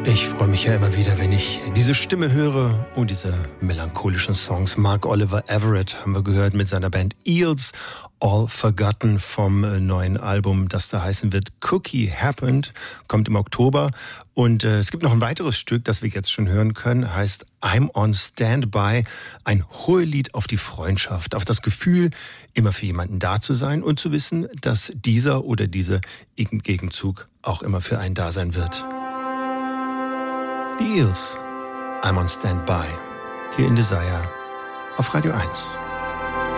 Ich freue mich ja immer wieder, wenn ich diese Stimme höre und diese melancholischen Songs. Mark Oliver Everett haben wir gehört mit seiner Band Eels, All Forgotten vom neuen Album, das da heißen wird Cookie Happened, kommt im Oktober. Und es gibt noch ein weiteres Stück, das wir jetzt schon hören können, heißt I'm on Standby, ein Hohelied auf die Freundschaft, auf das Gefühl, immer für jemanden da zu sein und zu wissen, dass dieser oder diese im Gegenzug auch immer für einen da sein wird. The Eels, I'm on Standby, hier in Desire auf Radio 1.